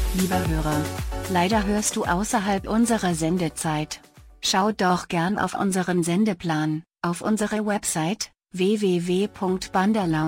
Lieber Hörer, leider hörst du außerhalb unserer Sendezeit. Schau doch gern auf unseren Sendeplan, auf unsere Website www.banderlaune.de.